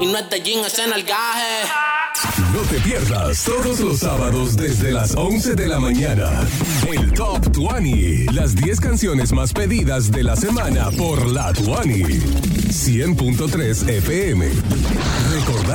Y no es de jean, es en el gaje. No te pierdas todos los sábados desde las 11 de la mañana. El Top 20. Las 10 canciones más pedidas de la semana por La 20. 100.3 FM. Recordad